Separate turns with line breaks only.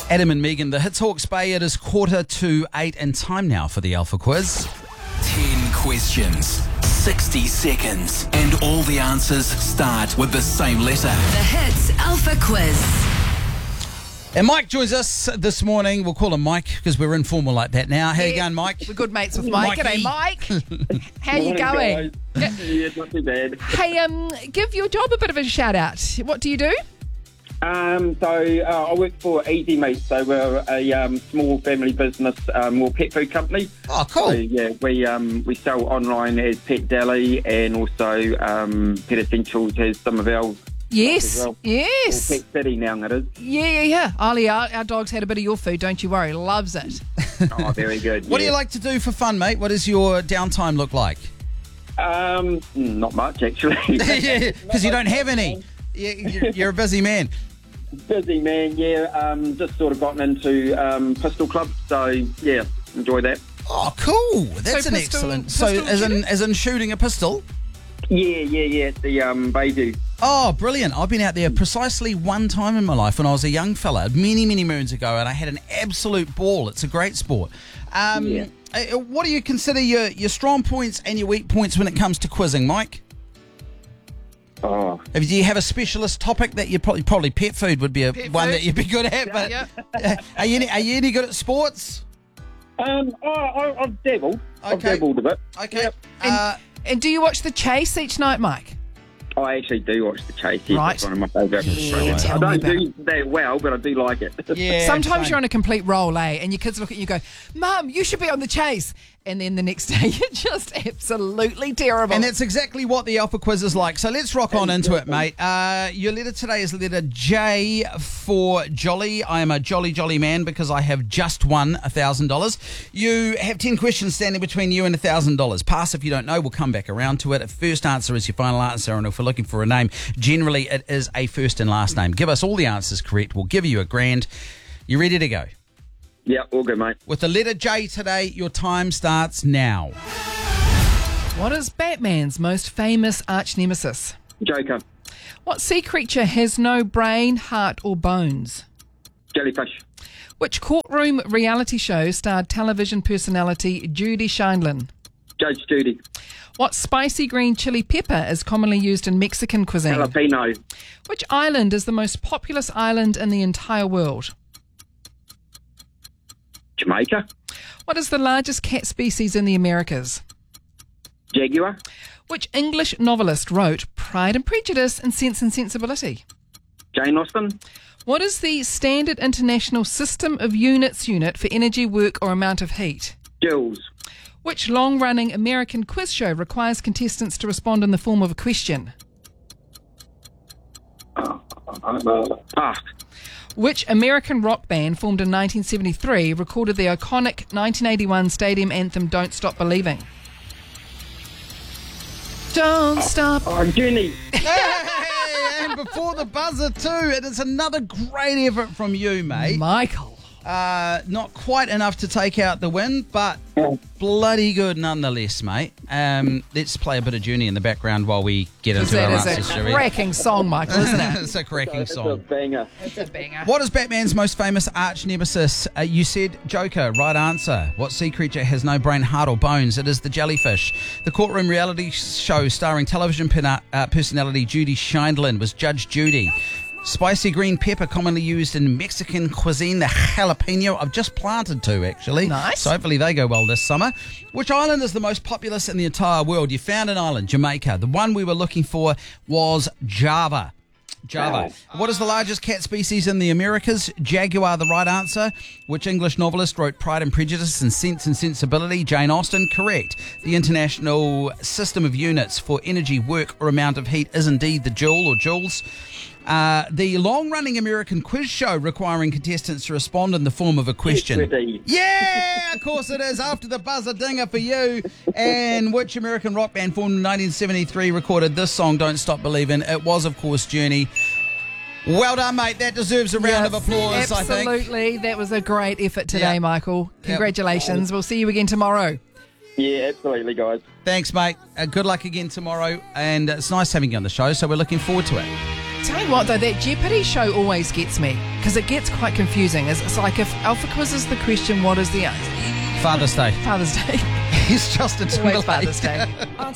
Adam and Megan, the Hits Hawke's Bay. It is 7:45 and time now for the Alpha Quiz.
10 questions, 60 seconds, and all the answers start with the same letter.
The Hits Alpha Quiz.
And Mike joins us this morning. We'll call him Mike because we're informal like that now. How you going, Mike?
We're good mates with Mike.
Mikey.
G'day, Mike. How you going?
Yeah, not too bad.
Hey, give your job a bit of a shout out. What do you do?
I work for Easy Meat, so we're a small family business, more pet food company.
Oh, cool.
So, yeah, we sell online as Pet Deli and also Pet Essentials has some of our
Yes,
as well.
yes.
Or Pet City now it is.
Yeah. Ali, our dog's had a bit of your food, don't you worry. Loves it.
Oh, very good.
What do you like to do for fun, mate? What does your downtime look like?
Not much, actually.
Because you don't have any. You're a busy man.
Busy man, yeah. Just sort of gotten into pistol club, so yeah, enjoy that.
Oh, cool. That's
So
an
pistol-
excellent.
pistol
As in shooting a pistol.
Yeah. The Beidou.
Oh, brilliant. I've been out there precisely one time in my life when I was a young fella, many moons ago, and I had an absolute ball. It's a great sport. What do you consider your strong points and your weak points when it comes to quizzing, Mike?
Oh.
Do you have a specialist topic that you probably pet food would be
Pet
one
food.
that you'd be good at? But
Yeah.
are you any good at sports?
I've dabbled. I've
Okay.
dabbled a bit.
Okay.
Yep.
And do you watch The Chase each night, Mike?
I actually do watch The Chase. Yes,
Right.
It's one of my favourite
Yeah,
shows.
tell
I
me
don't
about
do that well, but I do like it.
Yeah.
Sometimes
same.
you're on a complete roll, eh? And your kids look at you and go, Mum, you should be on The Chase. And then the next day, you're just absolutely terrible.
And that's exactly what the Alpha Quiz is like. So let's rock on into it, mate. Your letter today is letter J for jolly. I am a jolly man because I have just won $1,000. You have 10 questions standing between you and $1,000. Pass if you don't know. We'll come back around to it. First answer is your final answer. And if we're looking for a name, generally it is a first and last name. Give us all the answers correct. We'll give you $1,000. You ready to go?
Yeah, all good, mate.
With the letter J today, your time starts now.
What is Batman's most famous arch nemesis?
Joker.
What sea creature has no brain, heart, or bones?
Jellyfish.
Which courtroom reality show starred television personality Judy Sheindlin?
Judge Judy.
What spicy green chili pepper is commonly used in Mexican cuisine?
Jalapeno.
Which island is the most populous island in the entire world?
Jamaica.
What is the largest cat species in the Americas?
Jaguar.
Which English novelist wrote Pride and Prejudice and Sense and Sensibility?
Jane Austen.
What is the standard international system of units unit for energy, work, or amount of heat?
Jules.
Which long-running American quiz show requires contestants to respond in the form of a question?
Pass.
Which American rock band formed in 1973 recorded the iconic 1981 stadium anthem Don't Stop Believing? Don't stop.
Oh, Jenny.
Hey, and before the buzzer too, it is another great effort from you, mate.
Michael.
Not quite enough to take out the win, but bloody good nonetheless, mate. Let's play a bit of Journey in the background while we get into our
That
answers,
is
shall
a
we?
cracking song, Michael, isn't it?
It's a cracking
It's a
song.
banger.
It's a banger.
What is Batman's most famous arch nemesis? You said Joker, right answer. What sea creature has no brain, heart, or bones? It is the jellyfish. The courtroom reality show starring television personality Judy Sheindlin was Judge Judy. Spicy green pepper commonly used in Mexican cuisine, the jalapeno. I've just planted two, actually.
Nice.
So hopefully they go well this summer. Which island is the most populous in the entire world? You found an island, Jamaica. The one we were looking for was Java. What is the largest cat species in the Americas? Jaguar, the right answer. Which English novelist wrote Pride and Prejudice and Sense and Sensibility? Jane Austen, correct. The international system of units for energy, work, or amount of heat is indeed the joule or joules. The long-running American quiz show requiring contestants to respond in the form of a question.
Jeopardy.
Yeah, of course it is. After the buzzer dinger for you. And which American rock band formed in 1973 recorded this song, Don't Stop Believin'? It was, of course, Journey. Well done, mate. That deserves a round of applause, I think.
Absolutely. That was a great effort today,
Yeah.
Michael. Congratulations. We'll see you again tomorrow.
Yeah, absolutely, guys.
Thanks, mate. Good luck again tomorrow. And it's nice having you on the show, so we're looking forward to it.
Tell you what, though, that Jeopardy show always gets me because it gets quite confusing. It's like if Alpha Quiz is the question, what is the answer?
Father's Day.
Father's Day.
He's Justin
Always
Timberlake.
Father's Day.